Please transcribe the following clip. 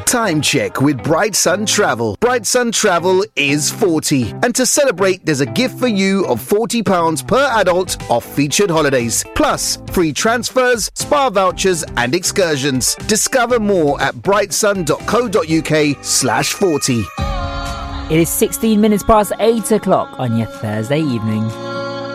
Time check with Bright Sun Travel. Bright Sun Travel is 40. And to celebrate, there's a gift for you of £40 per adult off featured holidays. Plus, free transfers, spa vouchers and excursions. Discover more at brightsun.co.uk/40. It is 16 minutes past 8 o'clock on your Thursday evening.